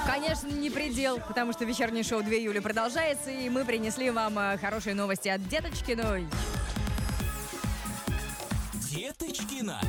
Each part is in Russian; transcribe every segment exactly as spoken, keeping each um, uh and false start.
Конечно, не предел, потому что вечернее шоу два июля продолжается, и мы принесли вам хорошие новости от Деточкиной. Деточкина.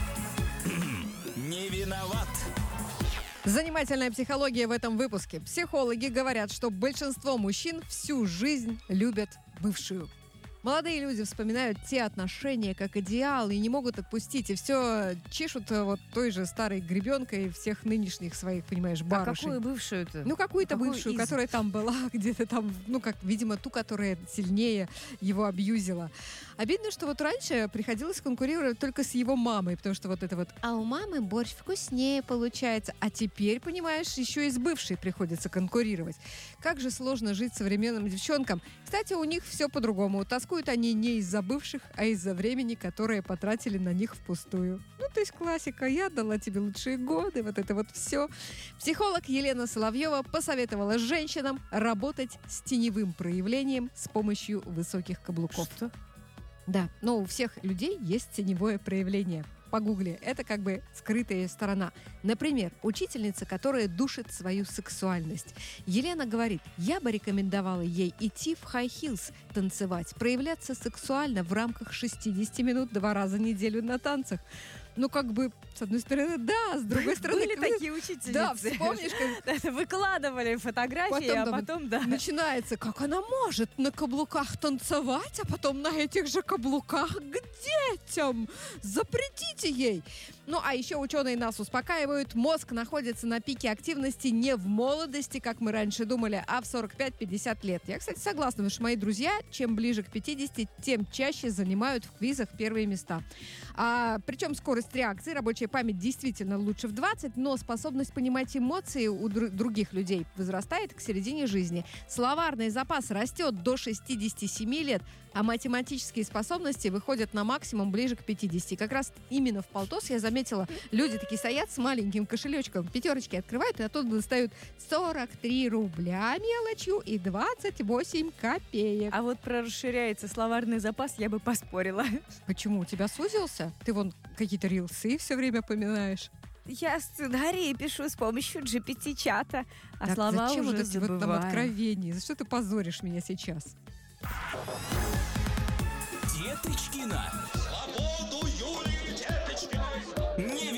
Не виноват. Занимательная психология в этом выпуске. Психологи говорят, что большинство мужчин всю жизнь любят бывшую. Молодые люди вспоминают те отношения как идеал и не могут отпустить. И все чешут вот той же старой гребенкой всех нынешних своих, понимаешь, барышень. А какую бывшую-то? Ну, какую-то Какую бывшую, из? которая там была, где-то там, ну, как, видимо, ту, которая сильнее его абьюзила. Обидно, что вот раньше приходилось конкурировать только с его мамой, потому что вот это вот, а у мамы борщ вкуснее получается. А теперь, понимаешь, еще и с бывшей приходится конкурировать. Как же сложно жить современным девчонкам. Кстати, у них все по-другому. Тоскуют они не из-за бывших, а из-за времени, которое потратили на них впустую. Ну, то есть классика. Я дала тебе лучшие годы, вот это вот все. Психолог Елена Соловьева посоветовала женщинам работать с теневым проявлением с помощью высоких каблуков. Что? Да, но у всех людей есть теневое проявление. Погугли. Это как бы скрытая сторона. Например, учительница, которая душит свою сексуальность. Елена говорит, я бы рекомендовала ей идти в хай-хилс танцевать, проявляться сексуально в рамках шестьдесят минут два раза в неделю на танцах. Ну, как бы, с одной стороны, да, с другой стороны... Были как... такие учительницы. Да, вспомнишь, как... Выкладывали фотографии, потом, а там потом, да. начинается, как она может на каблуках танцевать, а потом на этих же каблуках к детям. Запретите ей. Ну, а еще ученые нас успокаивают. Мозг находится на пике активности не в молодости, как мы раньше думали, а в сорок пять - пятьдесят лет. Я, кстати, согласна, потому что мои друзья, чем ближе к пятидесяти, тем чаще занимают в квизах первые места. А, причем скорость реакции, рабочая память действительно лучше в двадцать, но способность понимать эмоции у др- других людей возрастает к середине жизни. Словарный запас растет до шестидесяти семи лет, а математические способности выходят на максимум ближе к пятидесяти. Как раз именно в полтос я заметила, люди такие стоят с маленьким кошелечком, пятерочки открывают, и оттуда достают сорок три рубля мелочью и двадцать восемь копеек. А вот про расширяется словарный запас я бы поспорила. Почему? У тебя сузился? Ты вон какие-то рилсы все время поминаешь. Я сценарии пишу с помощью джи пи ти-чата, а Так, слова зачем уже вот эти вот нам забываю. откровения? За что ты позоришь меня сейчас? Деточкина. Свободу Юлии Деточкиной. Не